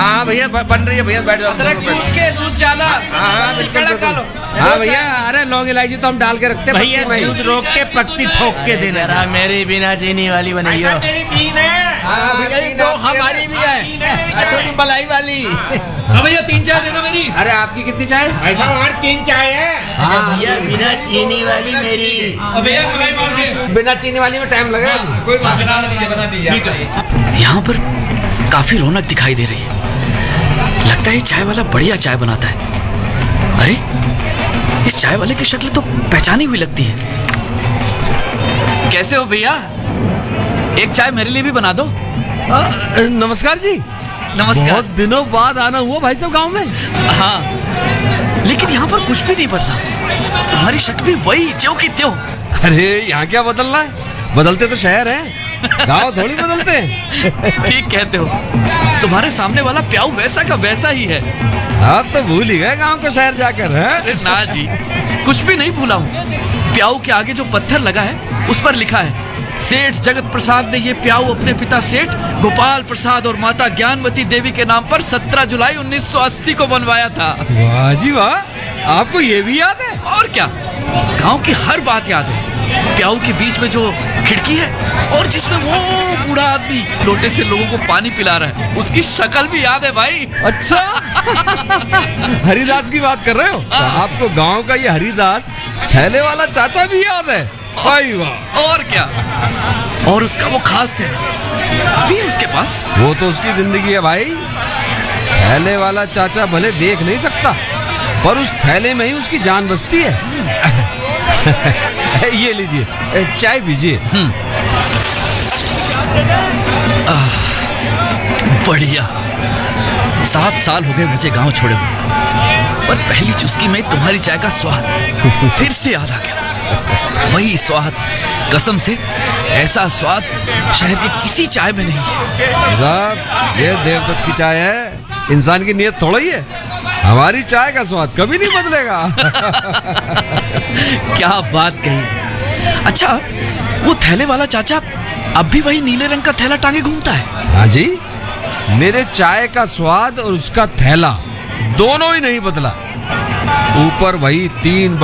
हाँ भैया बन रही है भैया, बैठ जाओ। अदरक कूट के दूध ज्यादा। हाँ बिल्कुल कड़क डालो। हाँ भैया, अरे लौंग इलायची तो हम डाल के रखते हैं भैया पत्ती में ही। दूध रोक के पत्ती ठोक के देना। जरा मेरी बिना चीनी वाली बनाइयो। मेरी 3 है। हाँ भैया ये दो हमारी भी है, थोड़ी मलाई वाली। हाँ भैया 3 चाय देना मेरी। अरे आपकी कितनी चाय? भाई साहब हमारी 3 चाय है। हाँ भैया बिना चीनी वाली मेरी। अब भैया मलाई मार के बिना चीनी वाली में टाइम लगेगा। कोई बात बना दीजिए। ठीक है। यहाँ पर काफी रौनक दिखाई दे रही है। लगता है ये चाय वाला बढ़िया चाय बनाता है। अरे इस चाय वाले की शक्ल तो पहचानी हुई लगती है। कैसे हो भैया, एक चाय मेरे लिए भी बना दो। नमस्कार जी। नमस्कार। बहुत दिनों बाद आना हुआ भाई साहब गांव में। हाँ, लेकिन यहाँ पर कुछ भी नहीं बदला। तुम्हारी शक्ल भी वही ज्यों की त्यों। अरे यहाँ क्या बदलना है, बदलते तो शहर है, गांव थोड़ी बदलते हैं। ठीक कहते हो, तुम्हारे सामने वाला प्याऊ वैसा का वैसा ही है। आप तो भूल ही गए गांव को शहर जाकर। है अरे ना जी, कुछ भी नहीं भूला हूँ। प्याऊ के आगे जो पत्थर लगा है उस पर लिखा है, सेठ जगत प्रसाद ने ये प्याऊ अपने पिता सेठ गोपाल प्रसाद और माता ज्ञानवती देवी के नाम पर 17 जुलाई 1980 को बनवाया था। वाह जी वाह, आपको ये भी याद है? और क्या, गांव की हर बात याद है। प्याऊ के बीच में जो खिड़की है और जिसमें वो बूढ़ा आदमी लोटे से लोगों को पानी पिला रहा है, उसकी शक्ल भी याद है भाई। अच्छा हरिदास की बात कर रहे हो? तो आपको गांव का ये हरिदास थैले वाला चाचा भी याद है? भाई वाह। और क्या, और उसका वो खास थे अभी उसके पास। वो तो उसकी जिंदगी है भाई। थैले वाला चाचा भले देख नहीं सकता, पर उस थैले में ही उसकी जान बसती है। ये लीजिए चाय पीजिए। बढ़िया। 7 साल हो गए मुझे गांव छोड़े हुए, पर पहली चुस्की में तुम्हारी चाय का स्वाद फिर से याद आ गया। वही स्वाद, कसम से ऐसा स्वाद शहर की किसी चाय में नहीं। साहब ये देवदत्त की चाय है, इंसान की नीयत थोड़ा ही है। हमारी चाय का स्वाद कभी नहीं बदलेगा। क्या बात कही। अच्छा, वो थैले वाला चाचा अब भी वही नीले रंग का थैला टांगे घूमता है? हाँ जी, मेरे चाय का स्वाद और उसका थैला दोनों ही नहीं बदला। ऊपर वही 3